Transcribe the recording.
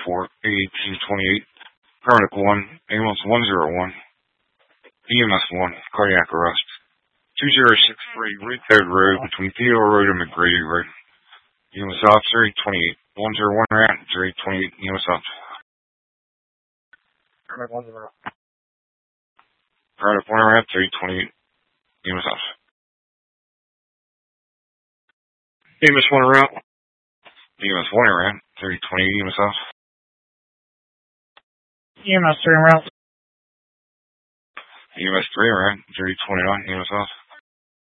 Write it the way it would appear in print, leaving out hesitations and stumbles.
4, 1828, Paramedic 1, Ambulance 101, EMS 1, cardiac arrest. 2063, Red Third Road between Theodore Road and McGrady Road. EMS officer 828, 101 rat, 828, EMS officer. Paramedic 1 rat. Paramedic 1 rat, 828, EMS officer. EMS 1 rat. EMS 1 rat, 828, EMS officer. EMS 3 route. EMS 3 rat, 829, EMS officer.